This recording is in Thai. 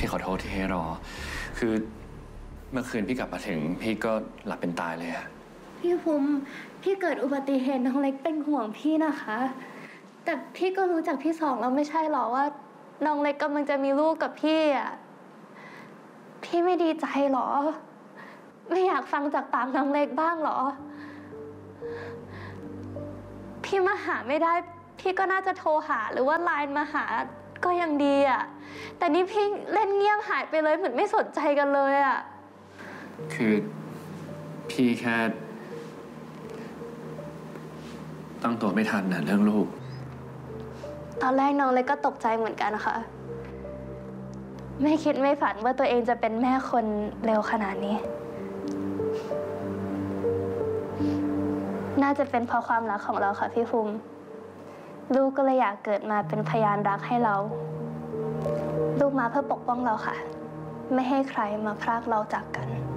พี่ขอโทษที่ให้รอคือเมื่อคืนพี่กลับมาถึงพี่ก็หลับเป็นตายเลยอะพี่ภูมิพี่เกิดอุบัติเหตุน้องเล็กเป็นห่วงพี่นะคะแต่พี่ก็รู้จากพี่สองแล้วไม่ใช่หรอว่าน้องเล็กกำลังจะมีลูกกับพี่อ่ะพี่ไม่ดีใจหรอไม่อยากฟังจากปากน้องเล็กบ้างหรอพี่มาหาไม่ได้พี่ก็น่าจะโทรหาหรือว่าไลน์มาหาก็ยังดีอ่ะแต่นี่พี่เล่นเงียบหายไปเลยเหมือนไม่สนใจกันเลยอ่ะคือพี่แค่ตั้งตัวไม่ทันนะเรื่องลูกตอนแรกน้องเล็กก็ตกใจเหมือนกันค่ะไม่คิดไม่ฝันว่าตัวเองจะเป็นแม่คนเร็วขนาดนี้น่าจะเป็นเพราะความรักของเราค่ะพี่ภูมิลูกก็เลยอยากเกิดมาเป็นพยานรักให้เราลูกมาเพื่อปกป้องเราค่ะไม่ให้ใครมาพรากเราจากกัน